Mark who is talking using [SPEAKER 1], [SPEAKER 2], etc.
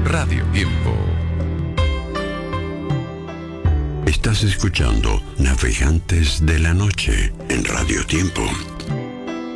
[SPEAKER 1] Radio Tiempo.
[SPEAKER 2] Estás escuchando Navegantes de la Noche en Radio Tiempo.